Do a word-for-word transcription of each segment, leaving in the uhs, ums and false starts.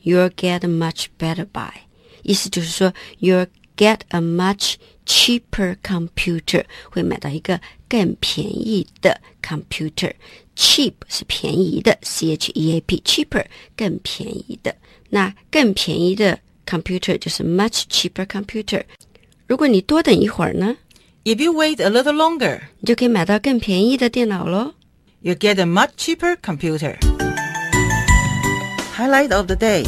you'll get a much better buy. 意思就是说 you'll get a much cheaper computer. 会买到一个更便宜的 computer. Cheap 是便宜的 C H E A P. Cheaper 更便宜的。那更便宜的 computer 就是 much cheaper computer. 如果你多等一会儿呢 If you wait a little longer, 你就可以买到更便宜的电脑咯。 you'll get a much cheaper computer. Highlight of the day.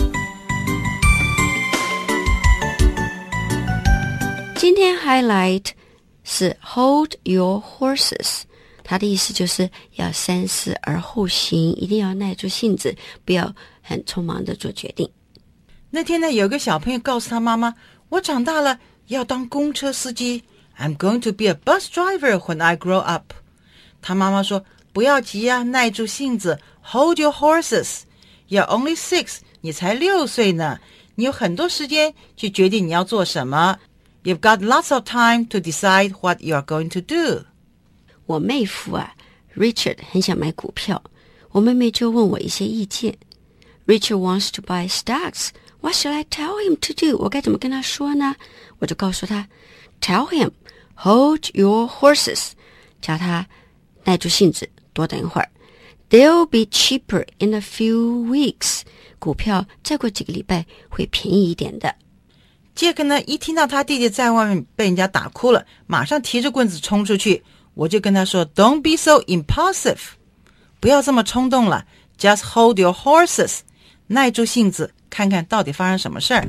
今天 highlight 是 hold your horses. 它的意思就是要三思而后行，一定要耐住性子，不要很匆忙的做决定。 那天呢，有个小朋友告诉他妈妈，我长大了要当公车司机。I'm going to be a bus driver when I grow up. 他妈妈说，不要急啊，耐住性子 Hold your horses. You're only six. 你才六岁呢，你有很多时间去决定你要做什么。You've got lots of time to decide what you are going to do. 我妹夫啊 Richard 很想买股票，我妹妹就问我一些意见。Richard wants to buy stocks. What should I tell him to do? 我该怎么跟他说呢？我就告诉他 Tell him, hold your horses. 叫他耐住性子，多等一会儿。They'll be cheaper in a few weeks. 股票再过几个礼拜会便宜一点的。 杰克呢，一听到他弟弟在外面被人家打哭了，马上提着棍子冲出去。我就跟他说 Don't be so impulsive. 不要这么冲动了 Just hold your horses. 耐住性子，看看到底发生什么事儿。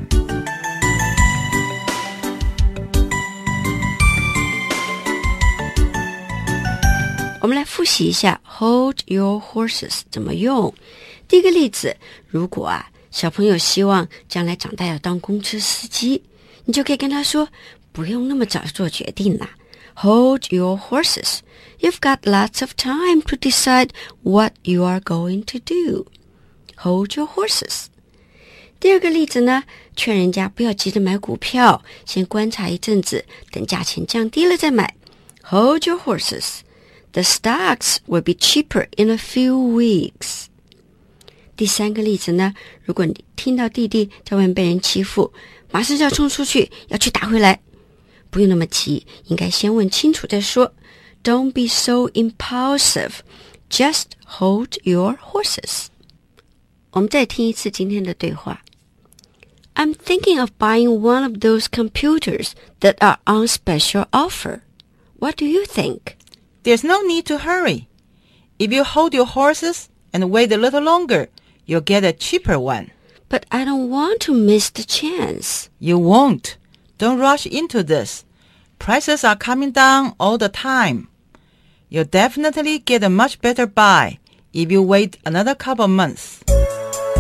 我们来复习一下 hold your horses 怎么用。第一个例子，如果啊小朋友希望将来长大要当公车司机，你就可以跟他说，不用那么早做决定啦。Hold your horses. You've got lots of time to decide what you are going to do. Hold your horses. 第二个例子呢，劝人家不要急着买股票，先观察一阵子，等价钱降低了再买。Hold your horses.The stocks will be cheaper in a few weeks. 第三个例子呢，如果你听到弟弟在外面被人欺负，马上就要冲出去，要去打回来。不用那么急，应该先问清楚再说。Don't be so impulsive. Just hold your horses. 我们再听一次今天的对话。I'm thinking of buying one of those computers that are on special offer. What do you think?There's no need to hurry. If you hold your horses and wait a little longer, you'll get a cheaper one. But I don't want to miss the chance. You won't. Don't rush into this. Prices are coming down all the time. You'll definitely get a much better buy if you wait another couple months.